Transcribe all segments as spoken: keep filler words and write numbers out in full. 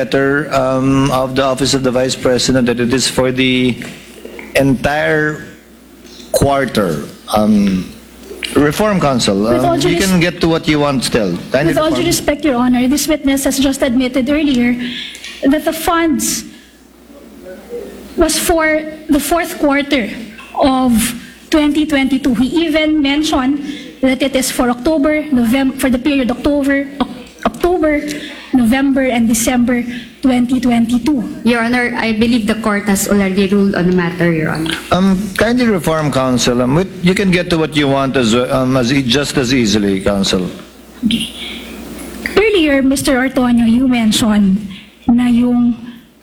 letter um, of the Office of the Vice President that it is for the entire quarter. Um, Reform Council, With all um, due you res- can get to what you want still. Kindly With all due reform. respect, Your Honor, this witness has just admitted earlier that the funds was for the fourth quarter of twenty twenty-two. He even mentioned that it is for October, November, for the period October, Oc- October, November, and December twenty twenty-two. Your Honor, I believe the court has already ruled on the matter, Your Honor. Um, kindly reform Council. Um, with- you can get to what you want as, well, um, as e- just as easily, Council. Okay. Earlier, Mister Ortonio, you mentioned na yung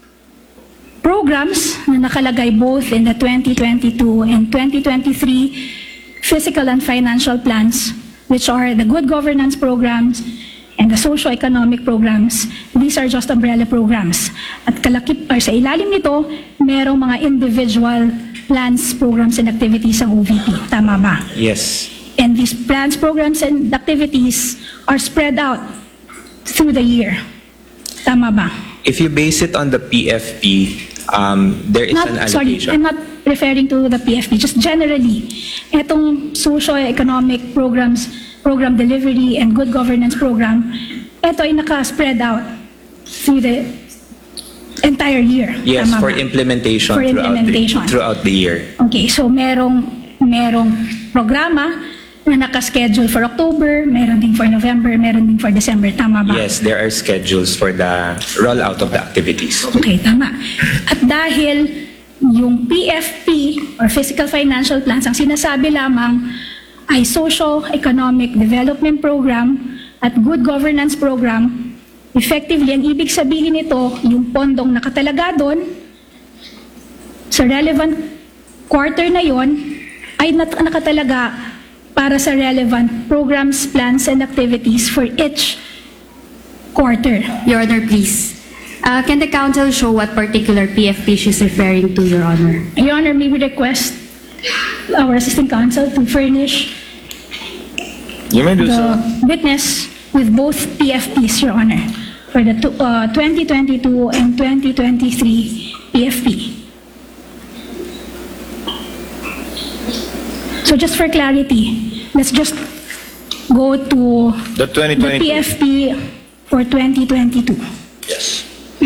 programs na nakalagay both in the twenty twenty-two and twenty twenty-three fiscal and financial plans, which are the good governance programs and the socio-economic programs, these are just umbrella programs. At kalakip, or sa ilalim nito, merong mga individual plans, programs, and activities ang O V P. Tama ba? Yes. And these plans, programs, and activities are spread out through the year. Tama ba? If you base it on the P F P, um, there is Not, an sorry, allocation. I'm not referring to the P F P, just generally. Etong socio-economic programs, program delivery, and good governance program, ito ay naka-spread out through the entire year. Yes, Tama for ba? implementation, For implementation. Throughout, the, throughout the year. Okay, so merong, merong programa na naka-schedule for October, meron din for November, meron din for December. Tama ba? Yes, there are schedules for the rollout of the activities. Okay, tama. At dahil yung P F P or Fiscal Financial Plans, ang sinasabi lamang ay Socio-Economic Development Program at Good Governance Program, effectively, ang ibig sabihin nito, yung pondong nakatalaga doon, sa relevant quarter na yon ay nat- nakatalaga para sa relevant programs, plans, and activities for each quarter. Your Honor, please. Uh, can the counsel show what particular P F P she's referring to, Your Honor? Your Honor, may we request our assistant counsel to furnish You may do so. the witness with both P F Ps, Your Honor, for the two- uh, twenty twenty-two and twenty twenty-three P F P. So just for clarity, let's just go to The twenty the twenty-two. P F P for twenty twenty-two. Yes.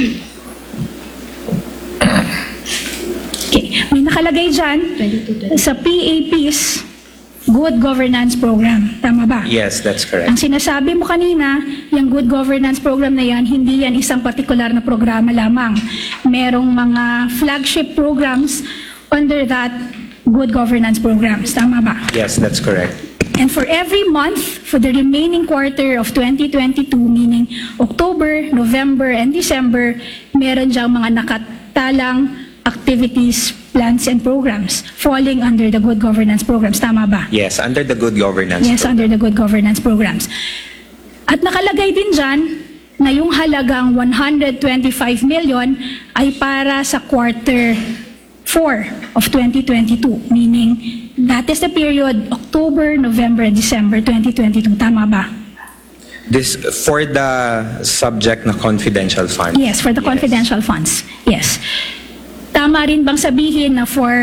Okay, may nakalagay dyan sa P A Ps, Good Governance Program. Tama ba? Yes, that's Ang correct. sinasabi mo kanina, yung Good Governance Program na yan, hindi yan isang partikular na programa lamang. Merong mga flagship programs under that Good Governance Programs. Tama ba? Yes, that's correct. And for every month, for the remaining quarter of twenty twenty-two, meaning October, November, and December, meron diyang mga nakatalang activities, plans, and programs falling under the Good Governance Programs. Tama ba? Yes, under the good governance. Yes, under the Good Governance Programs. At nakalagay din dyan na yung halagang one hundred twenty-five million ay para sa quarter four of twenty twenty-two, meaning that is the period October, November, and December twenty twenty-two. Tama ba? This for the subject na confidential fund. Yes, for the Yes. confidential funds. Yes. Tama rin bang sabihin na for,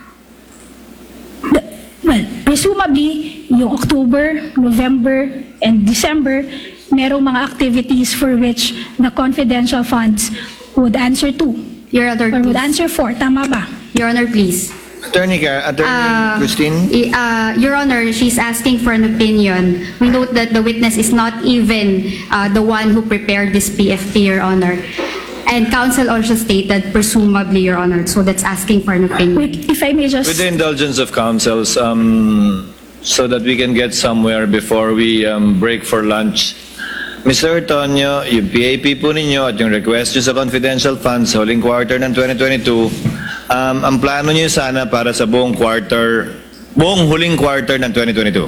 the, well, presumably, yung October, November, and December, merong mga activities for which the confidential funds would answer to, Your Honor, or would please. answer for. Tama ba? Your Honor, please. Attorney, Car- Attorney Uh, Christine? i- uh, Your Honor, she's asking for an opinion. We note that the witness is not even uh, the one who prepared this P F P, Your Honor. And counsel also stated presumably, Your Honor, so that's asking for an opinion. Wait, if I may just... With the indulgence of councils, um, so that we can get somewhere before we um, break for lunch. Mister Ortonio, yung P A P po ninyo at yung request nyo sa confidential funds sa huling quarter ng twenty twenty-two, um, ang plano nyo sana para sa buong quarter, buong huling quarter ng twenty twenty-two.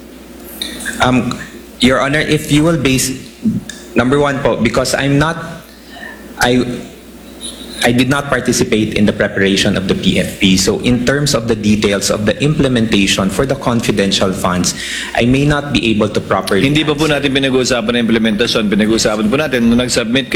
Um, Your Honor, if you will base, number one po, because I'm not, I, I did not participate in the preparation of the P F P. So in terms of the details of the implementation for the confidential funds, I may not be able to properly Hindi pa po answer. natin pinag-uusapan na implementasyon, pinag-uusapan po natin nung nag-submit